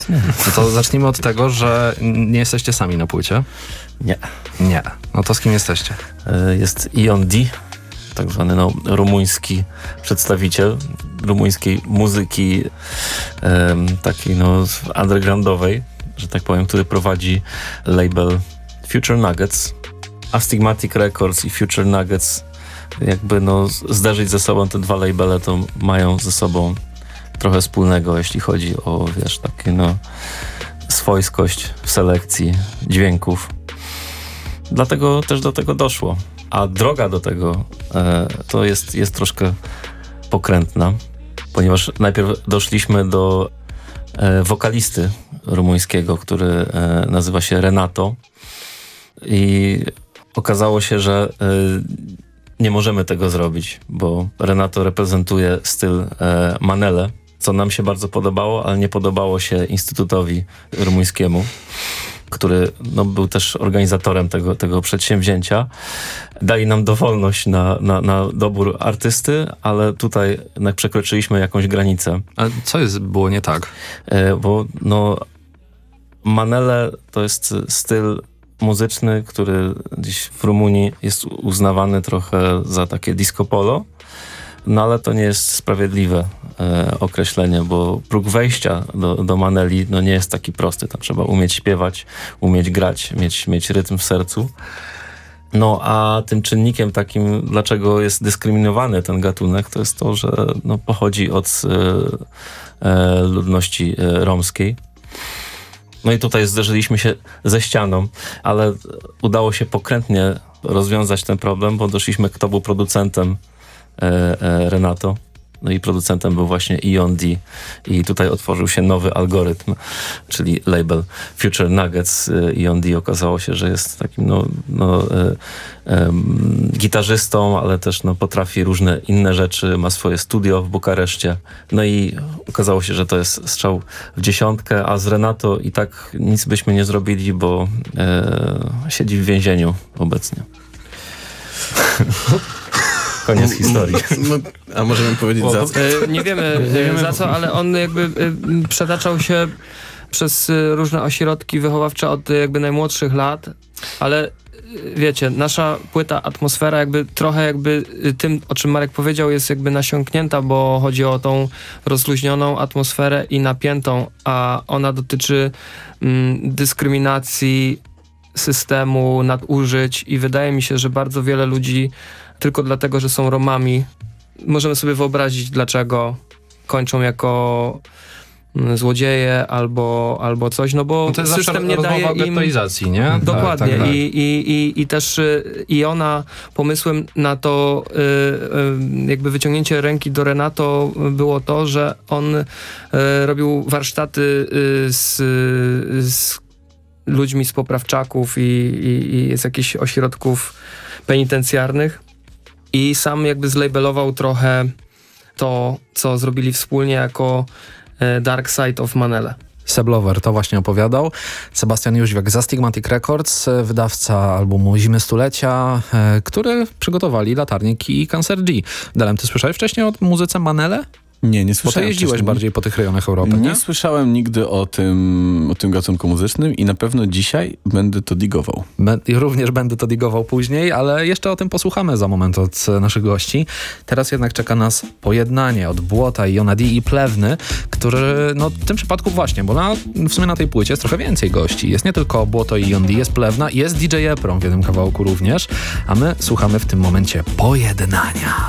No to zacznijmy od tego, że nie jesteście sami na płycie. Nie. No to z kim jesteście? Jest Ion D, tak zwany rumuński przedstawiciel rumuńskiej muzyki takiej undergroundowej, że tak powiem, który prowadzi label Future Nuggets. Astigmatic Records i Future Nuggets, jakby zderzyć ze sobą te dwa labele, to mają ze sobą trochę wspólnego, jeśli chodzi o, takie swojskość w selekcji dźwięków. Dlatego też do tego doszło. A droga do tego to jest troszkę pokrętna, ponieważ najpierw doszliśmy do wokalisty rumuńskiego, który nazywa się Renato, i okazało się, że nie możemy tego zrobić, bo Renato reprezentuje styl Manele, co nam się bardzo podobało, ale nie podobało się Instytutowi Rumuńskiemu, który był też organizatorem tego przedsięwzięcia. Dali nam dowolność na dobór artysty, ale tutaj jednak przekroczyliśmy jakąś granicę. A co było nie tak? Bo Manele to jest styl muzyczny, który gdzieś w Rumunii jest uznawany trochę za takie disco polo, ale to nie jest sprawiedliwe określenie, bo próg wejścia do Maneli nie jest taki prosty. Tam trzeba umieć śpiewać, umieć grać, mieć rytm w sercu. A tym czynnikiem takim, dlaczego jest dyskryminowany ten gatunek, to jest to, że pochodzi od ludności romskiej. I tutaj zderzyliśmy się ze ścianą, ale udało się pokrętnie rozwiązać ten problem, bo doszliśmy, kto był producentem Renato. I producentem był właśnie Ion D. I tutaj otworzył się nowy algorytm, czyli label Future Nuggets. Ion D okazało się, że jest takim gitarzystą, ale też potrafi różne inne rzeczy, ma swoje studio w Bukareszcie. I okazało się, że to jest strzał w dziesiątkę, a z Renato i tak nic byśmy nie zrobili, bo siedzi w więzieniu obecnie. Koniec historii. A możemy powiedzieć za co? Nie wiemy za co, ale on jakby przetaczał się przez różne ośrodki wychowawcze od najmłodszych lat, ale wiecie, nasza płyta Atmosfera trochę tym, o czym Marek powiedział, jest nasiąknięta, bo chodzi o tą rozluźnioną atmosferę i napiętą, a ona dotyczy dyskryminacji systemu, nadużyć, i wydaje mi się, że bardzo wiele ludzi tylko dlatego, że są Romami, możemy sobie wyobrazić, dlaczego kończą jako złodzieje albo coś, bo to jest system nie daje im gettoizacji, nie? Dokładnie. Tak. I też Iona pomysłem na to wyciągnięcie ręki do Renato było to, że on robił warsztaty z ludźmi z poprawczaków i z jakichś ośrodków penitencjarnych, i sam zlabelował trochę to, co zrobili wspólnie jako Dark Side of Manele. Seb Lover to właśnie opowiadał. Sebastian Jóźwiak z Astigmatic Records, wydawca albumu Zimy Stulecia, który przygotowali Latarnik i Cancer G. Dalem, ty słyszałeś wcześniej o muzyce Manele? Nie słyszałem. Bo ty jeździłeś wcześniej bardziej po tych rejonach Europy, nie? Nie słyszałem nigdy o tym gatunku muzycznym i na pewno dzisiaj będę to digował. I również będę to digował później, ale jeszcze o tym posłuchamy za moment od naszych gości. Teraz jednak czeka nas pojednanie od Błota, Iona D i Plewny, który w tym przypadku właśnie, bo w sumie na tej płycie jest trochę więcej gości. Jest nie tylko Błoto i Ion D, jest Plewna i jest DJ Eprom w jednym kawałku również, a my słuchamy w tym momencie pojednania.